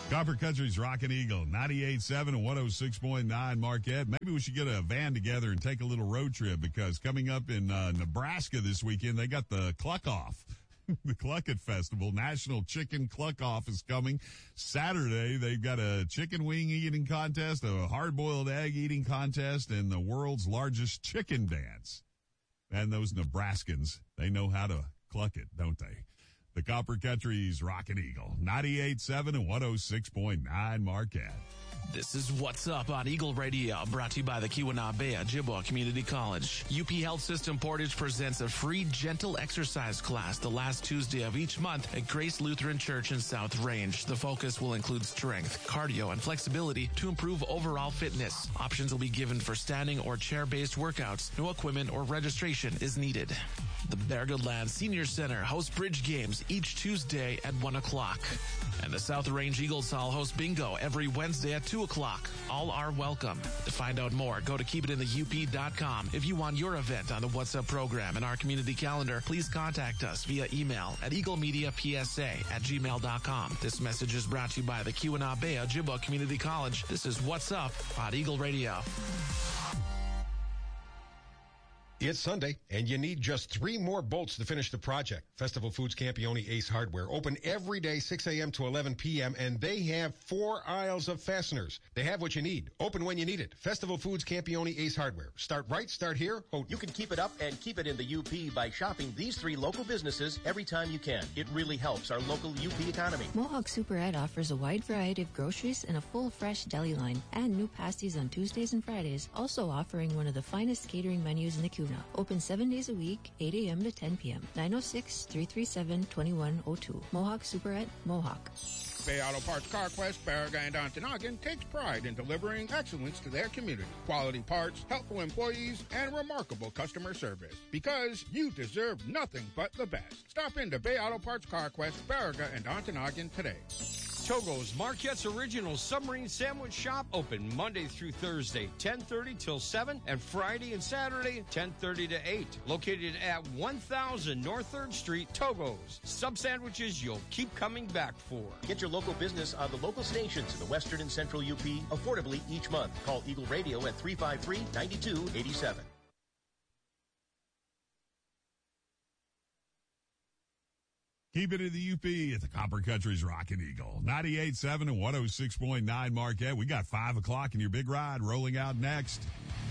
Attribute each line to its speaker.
Speaker 1: Copper Country's Rockin' Eagle, 98.7 and 106.9 Marquette. Maybe we should get a van together and take a little road trip, because coming up in Nebraska this weekend, they got the Cluck Off. The Cluck-It Festival. National Chicken Cluck Off is coming Saturday. They've got a chicken wing eating contest, a hard-boiled egg eating contest, and the world's largest chicken dance. And those Nebraskans, they know how to cluck it, don't they? The Copper Country's Rockin' Eagle, 98.7 and 106.9 Marquette.
Speaker 2: This is What's Up on Eagle Radio, brought to you by the Keweenaw Ojibwa Community College. UP Health System Portage presents a free gentle exercise class the last Tuesday of each month at Grace Lutheran Church in South Range. The focus will include strength, cardio, and flexibility to improve overall fitness. Options will be given for standing or chair-based workouts. No equipment or registration is needed. The Beargoodland Senior Center hosts bridge games each Tuesday at 1 o'clock. And the South Range Eagles Hall hosts bingo every Wednesday at 2 o'clock. All are welcome. To find out more, go to keepitintheup.com. If you want your event on the What's Up program and our community calendar, please contact us via email at eaglemediapsa@gmail.com. This message is brought to you by the Keweenaw Ojibwa Community College. This is What's Up on Eagle Radio.
Speaker 3: It's Sunday, and you need just 3 more bolts to finish the project. Festival Foods Campione Ace Hardware, open every day 6 a.m. to 11 p.m., and they have 4 aisles of fasteners. They have what you need. Open when you need it. Festival Foods Campione Ace Hardware. Start right, start here.
Speaker 4: You can keep it up and keep it in the UP by shopping these 3 local businesses every time you can. It really helps our local UP economy.
Speaker 5: Mohawk Superette offers a wide variety of groceries and a full, fresh deli line, and new pasties on Tuesdays and Fridays, also offering one of the finest catering menus in the Keweenaw. Open 7 days a week, 8 a.m. to 10 p.m. 906-337-2102. Mohawk Superette, Mohawk.
Speaker 6: Bay Auto Parts CarQuest, Baraga, and Ontonagon takes pride in delivering excellence to their community. Quality parts, helpful employees, and remarkable customer service. Because you deserve nothing but the best. Stop into Bay Auto Parts CarQuest, Baraga, and Ontonagon today.
Speaker 7: Togo's, Marquette's original submarine sandwich shop, open Monday through Thursday, 10:30 till 7, and Friday and Saturday, 10:30 to 8. Located at 1000 North 3rd Street, Togo's. Sub sandwiches you'll keep coming back for.
Speaker 4: Get your local business on the local stations in the Western and Central UP affordably each month. Call Eagle Radio at 353-9287.
Speaker 1: Keep it in the UP at the Copper Country's Rockin' Eagle. 98.7 and 106.9 Marquette. We got 5 o'clock in your big ride rolling out next.